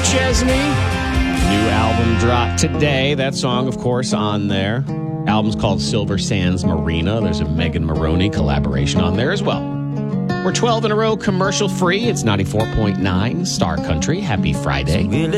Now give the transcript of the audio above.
Chesney. New album dropped today. That song, of course, on there. Album's called Silver Sands Marina. There's a Megan Maroney collaboration on there as well. We're 12 in a row commercial free. It's 94.9 Star Country. Happy Friday.